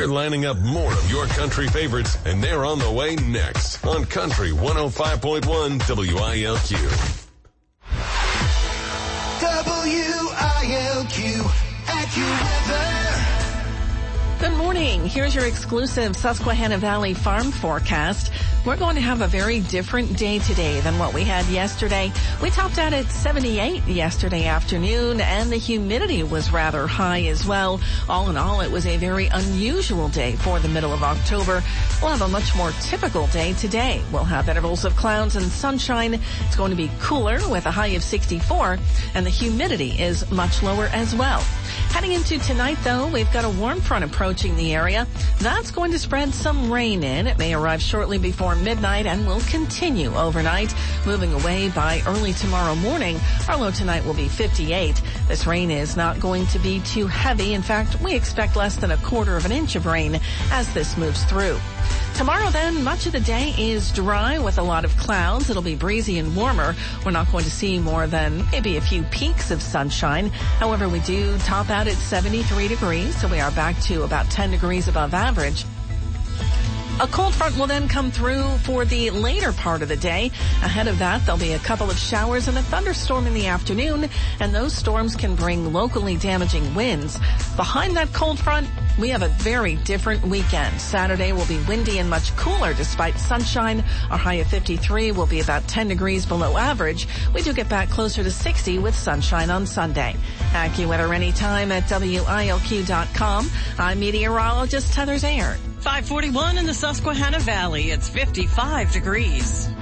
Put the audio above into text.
We're lining up more of your country favorites, and they're on the way next on Country 105.1 WILQ. WILQ AccuWeather. Good morning. Here's your exclusive Susquehanna Valley farm forecast. We're going to have a very different day today than what we had yesterday. We topped out at 78 yesterday afternoon, and the humidity was rather high as well. All in all, it was a very unusual day for the middle of October. We'll have a much more typical day today. We'll have intervals of clouds and sunshine. It's going to be cooler with a high of 64, and the humidity is much lower as well. Heading into tonight, though, we've got a warm front approaching the area. That's going to spread some rain in. It may arrive shortly before midnight and will continue overnight, moving away by early tomorrow morning. Our low tonight will be 58. This rain is not going to be too heavy. In fact, we expect less than 1/4 of an inch of rain as this moves through. Tomorrow, then, much of the day is dry with a lot of clouds. It'll be breezy and warmer. We're not going to see more than maybe a few peaks of sunshine. However, we do top out at 73 degrees, so we are back to about 10 degrees above average. A cold front will then come through for the later part of the day. Ahead of that, there'll be a couple of showers and a thunderstorm in the afternoon, and those storms can bring locally damaging winds. Behind that cold front, we have a very different weekend. Saturday will be windy and much cooler despite sunshine. Our high of 53 will be about 10 degrees below average. We do get back closer to 60 with sunshine on Sunday. AccuWeather anytime at WILQ.com. I'm meteorologist Heather Zayer. 541 in the Susquehanna Valley. It's 55 degrees.